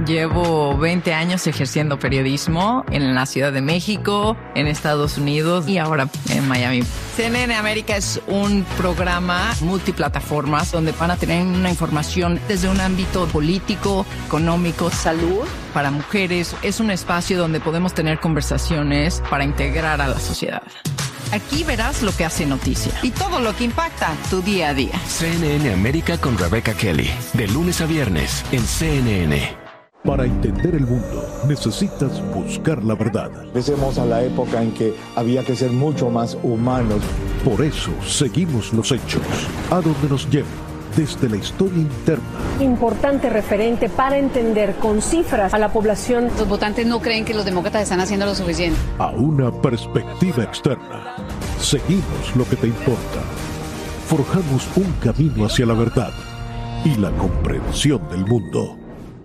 Llevo 20 años ejerciendo periodismo en la Ciudad de México, en Estados Unidos y ahora en Miami. CNN América es un programa multiplataformas donde van a tener una información desde un ámbito político, económico, salud para mujeres. Es un espacio donde podemos tener conversaciones para integrar a la sociedad. Aquí verás lo que hace noticia y todo lo que impacta tu día a día. CNN América con Rebecca Kelly, de lunes a viernes en CNN. Para entender el mundo, necesitas buscar la verdad. Regresemos a la época en que había que ser mucho más humanos. Por eso seguimos los hechos, a donde nos lleva, desde la historia interna. Importante referente para entender con cifras a la población. Los votantes no creen que los demócratas están haciendo lo suficiente. A una perspectiva externa. Seguimos lo que te importa. Forjamos un camino hacia la verdad y la comprensión del mundo.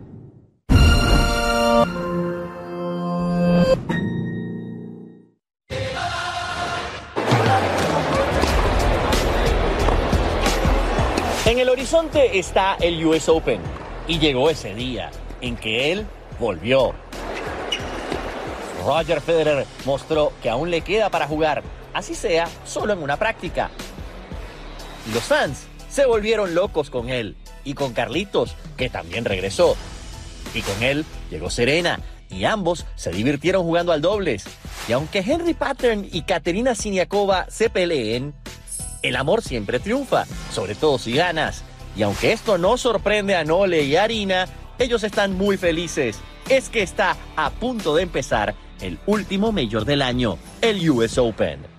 En el horizonte está el US Open y llegó ese día en que él volvió. Roger Federer mostró que aún le queda para jugar, así sea, solo en una práctica. Y los fans se volvieron locos con él y con Carlitos, que también regresó. Y con él llegó Serena y ambos se divirtieron jugando al dobles. Y aunque Henry Pattern y Katerina Siniakova se peleen, el amor siempre triunfa, sobre todo si ganas. Y aunque esto no sorprende a Nole y a Arina, ellos están muy felices. Es que está a punto de empezar el último Major del año, el US Open.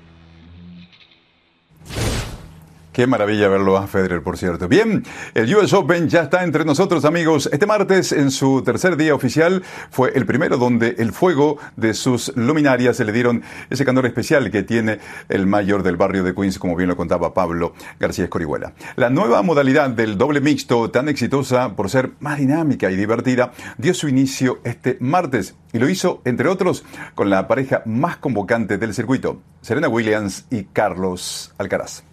Qué maravilla verlo a Federer, por cierto. Bien, el US Open ya está entre nosotros, amigos. Este martes, en su tercer día oficial, fue el primero donde el fuego de sus luminarias se le dieron ese candor especial que tiene el mayor del barrio de Queens, como bien lo contaba Pablo García Escorihuela. La nueva modalidad del doble mixto, tan exitosa por ser más dinámica y divertida, dio su inicio este martes. Y lo hizo, entre otros, con la pareja más convocante del circuito, Serena Williams y Carlos Alcaraz.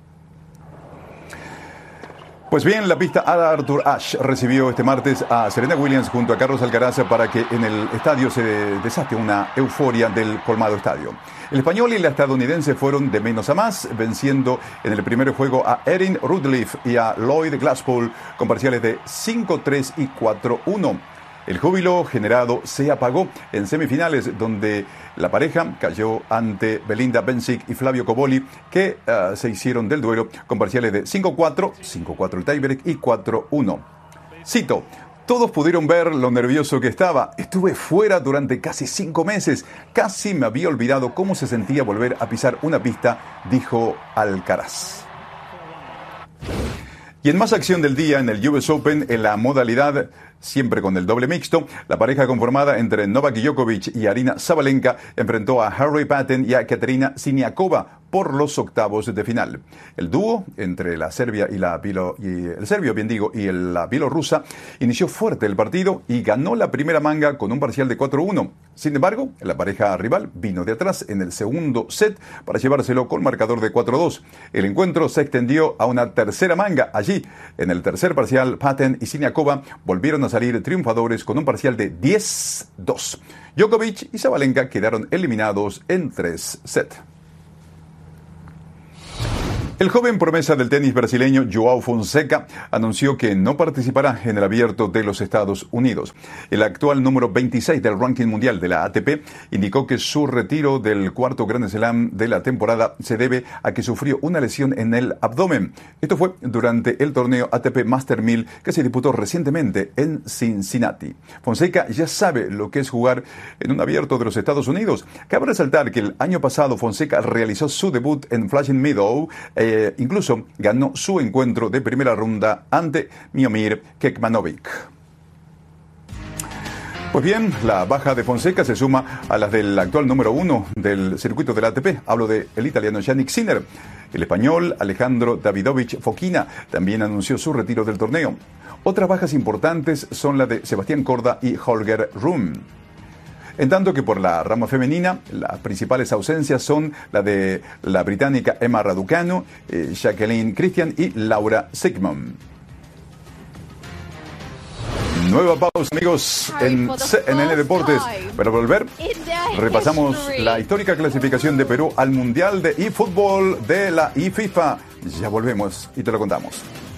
Pues bien, la pista Arthur Ashe recibió este martes a Serena Williams junto a Carlos Alcaraz para que en el estadio se desate una euforia del colmado estadio. El español y la estadounidense fueron de menos a más, venciendo en el primer juego a Erin Ridliffe y a Lloyd Glasspool con parciales de 5-3 y 4-1. El júbilo generado se apagó en semifinales, donde la pareja cayó ante Belinda Bencic y Flavio Cobolli, que se hicieron del duelo con parciales de 5-4, 5-4 el tiebreak y 4-1. Cito: todos pudieron ver lo nervioso que estaba. Estuve fuera durante casi 5 meses. Casi me había olvidado cómo se sentía volver a pisar una pista, dijo Alcaraz. Y en más acción del día en el US Open, en la modalidad siempre con el doble mixto, la pareja conformada entre Novak Djokovic y Aryna Sabalenka enfrentó a Henry Patten y a Katerina Siniakova por los octavos de final. El dúo entre la Serbia y la bielorrusa inició fuerte el partido y ganó la primera manga con un parcial de 4-1. Sin embargo, la pareja rival vino de atrás en el segundo set para llevárselo con marcador de 4-2. El encuentro se extendió a una tercera manga. Allí, en el tercer parcial, Patten y Siniakova volvieron a salir triunfadores con un parcial de 10-2. Djokovic y Sabalenka quedaron eliminados en 3 sets. El joven promesa del tenis brasileño João Fonseca anunció que no participará en el Abierto de los Estados Unidos. El actual número 26 del ranking mundial de la ATP indicó que su retiro del cuarto Grand Slam de la temporada se debe a que sufrió una lesión en el abdomen. Esto fue durante el torneo ATP Master 1000 que se disputó recientemente en Cincinnati. Fonseca ya sabe lo que es jugar en un Abierto de los Estados Unidos. Cabe resaltar que el año pasado Fonseca realizó su debut en Flushing Meadows. Incluso ganó su encuentro de primera ronda ante Miomir Kekmanovic. Pues bien, la baja de Fonseca se suma a las del actual número 1 del circuito del ATP. Hablo del italiano Jannik Sinner. El español Alejandro Davidovich Fokina también anunció su retiro del torneo. Otras bajas importantes son la de Sebastián Corda y Holger Rune. En tanto que por la rama femenina, las principales ausencias son la de la británica Emma Raducanu, Jacqueline Christian y Laura Sigmund. Nueva pausa, amigos, en CNN Deportes. Para volver, repasamos la histórica clasificación de Perú al Mundial de eFootball de la FIFA. Ya volvemos y te lo contamos.